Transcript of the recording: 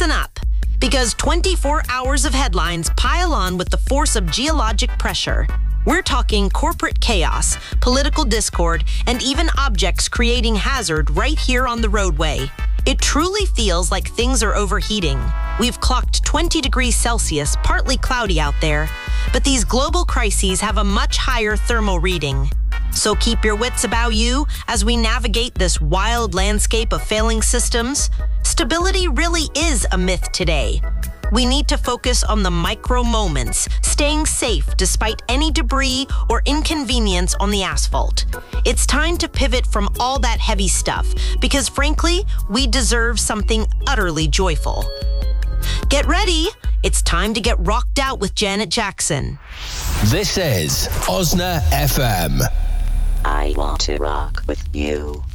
listen up, because 24 hours of headlines pile on with the force of geologic pressure. We're talking corporate chaos, political discord, and even objects creating hazard right here on the roadway. It truly feels like things are overheating. We've clocked 20 degrees Celsius, partly cloudy out there, but these global crises have a much higher thermal reading. So keep your wits about you as we navigate this wild landscape of failing systems. Stability really is a myth today. We need to focus on the micro moments, staying safe despite any debris or inconvenience on the asphalt. It's time to pivot from all that heavy stuff, because frankly, we deserve something utterly joyful. Get ready. It's time to get rocked out with Janet Jackson. This is Osna FM. I want to rock with you.